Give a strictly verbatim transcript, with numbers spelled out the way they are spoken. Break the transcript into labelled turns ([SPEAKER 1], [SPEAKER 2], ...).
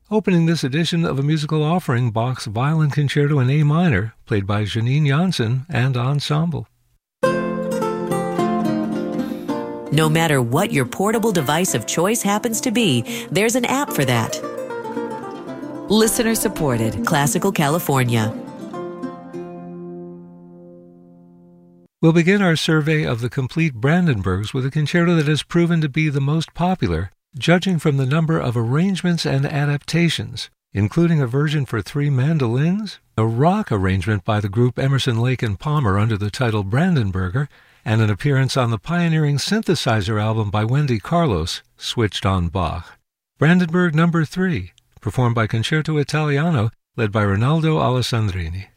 [SPEAKER 1] Opening this edition of A Musical Offering, Bach's Violin Concerto in A minor, played by Janine Janssen and Ensemble.
[SPEAKER 2] No matter what your portable device of choice happens to be, there's an app for that. Listener-supported, Classical California.
[SPEAKER 1] We'll begin our survey of the complete Brandenburgs with a concerto that has proven to be the most popular, judging from the number of arrangements and adaptations, including a version for three mandolins, a rock arrangement by the group Emerson, Lake and Palmer under the title Brandenburger, and an appearance on the pioneering synthesizer album by Wendy Carlos, Switched on Bach. Brandenburg number three, performed by Concerto Italiano, led by Rinaldo Alessandrini.